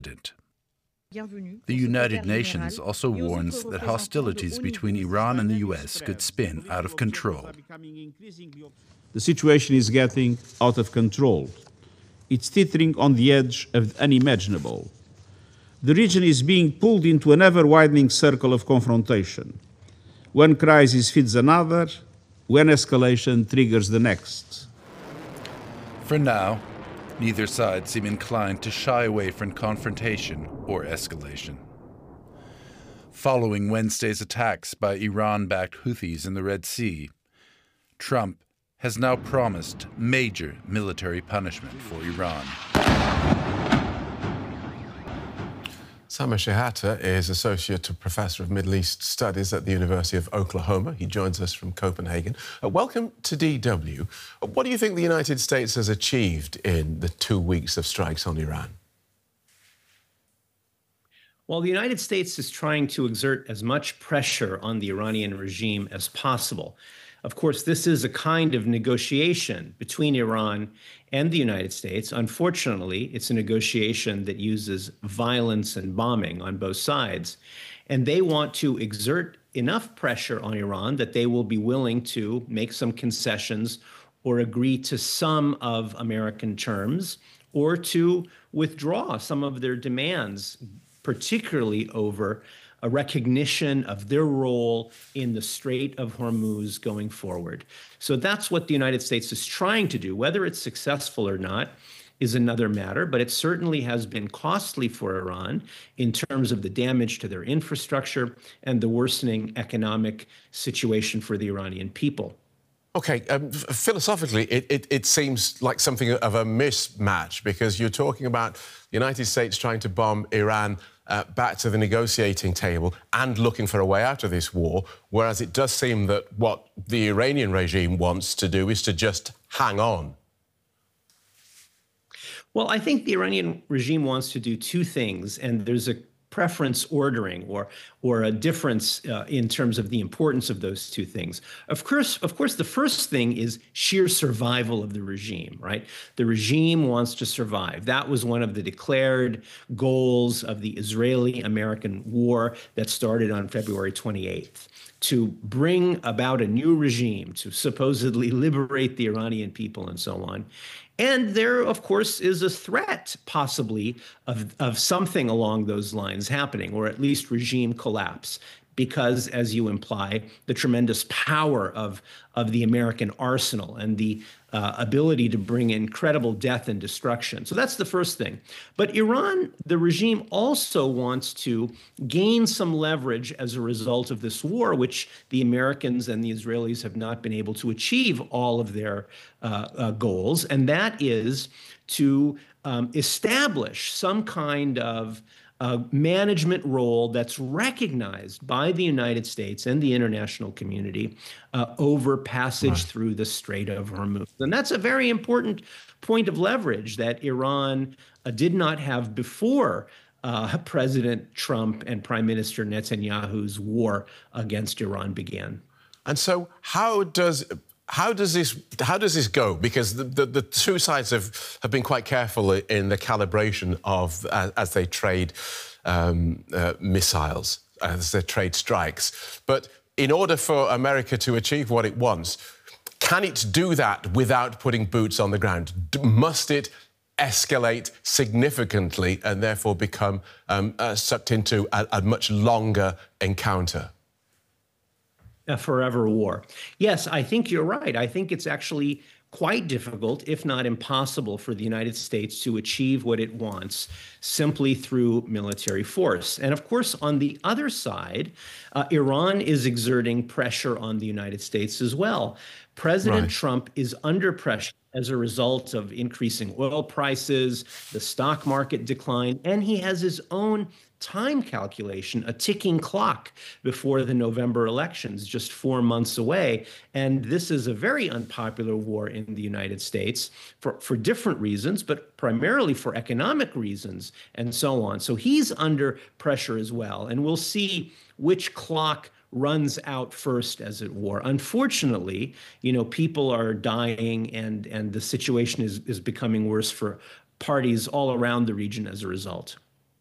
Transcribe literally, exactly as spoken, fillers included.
The United Nations also warns that hostilities between Iran and the U S could spin out of control. The situation is getting out of control. It's teetering on the edge of the unimaginable. The region is being pulled into an ever-widening circle of confrontation. One crisis feeds another, one escalation triggers the next. For now, neither side seem inclined to shy away from confrontation or escalation. Following Wednesday's attacks by Iran-backed Houthis in the Red Sea, Trump has now promised major military punishment for Iran. Sameh Shehata is Associate Professor of Middle East Studies at the University of Oklahoma. He joins us from Copenhagen. Uh, welcome to D W. Uh, what do you think the United States has achieved in the two weeks of strikes on Iran? Well, the United States is trying to exert as much pressure on the Iranian regime as possible. Of course, this is a kind of negotiation between Iran and the United States. Unfortunately, it's a negotiation that uses violence and bombing on both sides. And they want to exert enough pressure on Iran that they will be willing to make some concessions or agree to some of American terms or to withdraw some of their demands, particularly over a recognition of their role in the Strait of Hormuz going forward. So that's what the United States is trying to do. Whether it's successful or not is another matter, but it certainly has been costly for Iran in terms of the damage to their infrastructure and the worsening economic situation for the Iranian people. OK, um, philosophically, it, it, it seems like something of a mismatch, because you're talking about the United States trying to bomb Iran uh, back to the negotiating table and looking for a way out of this war, whereas it does seem that what the Iranian regime wants to do is to just hang on. Well, I think the Iranian regime wants to do two things, and there's a preference ordering or or a difference uh, in terms of the importance of those two things. Of course, of course, the first thing is sheer survival of the regime, right? The regime wants to survive. That was one of the declared goals of the Israeli-American war that started on February twenty-eighth, to bring about a new regime, to supposedly liberate the Iranian people and so on. And there, of course, is a threat, possibly, of, of something along those lines happening, or at least regime collapse, because, as you imply, the tremendous power of, of the American arsenal and the uh, ability to bring incredible death and destruction. So that's the first thing. But Iran, the regime, also wants to gain some leverage as a result of this war, which the Americans and the Israelis have not been able to achieve all of their uh, uh, goals, and that is to um, establish some kind of a management role that's recognized by the United States and the international community uh, over passage right. through the Strait of Hormuz. And that's a very important point of leverage that Iran uh, did not have before uh, President Trump and Prime Minister Netanyahu's war against Iran began. And so how does... How does this how does this go? Because the, the, the two sides have, have been quite careful in the calibration of uh, as they trade um, uh, missiles, as they trade strikes. But in order for America to achieve what it wants, can it do that without putting boots on the ground? D- must it escalate significantly and therefore become um, uh, sucked into a, a much longer encounter? A forever war. Yes, I think you're right. I think it's actually quite difficult, if not impossible, for the United States to achieve what it wants simply through military force. And of course, on the other side, uh, Iran is exerting pressure on the United States as well. President right. Trump is under pressure as a result of increasing oil prices, the stock market decline, and he has his own time calculation, a ticking clock before the November elections, just four months away. And this is a very unpopular war in the United States for, for different reasons, but primarily for economic reasons and so on. So he's under pressure as well. And we'll see which clock runs out first, as it were. Unfortunately, you know, people are dying and, and the situation is, is becoming worse for parties all around the region as a result.